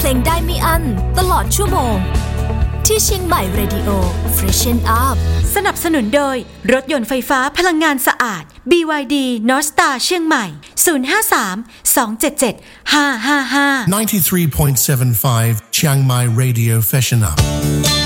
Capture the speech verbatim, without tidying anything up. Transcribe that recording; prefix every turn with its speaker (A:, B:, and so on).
A: ลงได้ไม่อั้นตลอดชั่วโมงที่เชียงใหม่ Radio Freshen Up
B: สนับสนุนโดยรถยนต์ไฟฟ้าพลังงานสะอาด บี วาย ดี North Star เชียงใหม่ศูนย์ ห้า สาม สอง เจ็ด เจ็ด ห้า ห้า ห้า
C: ninety-three point seven five Chiang Mai Radio Freshen Up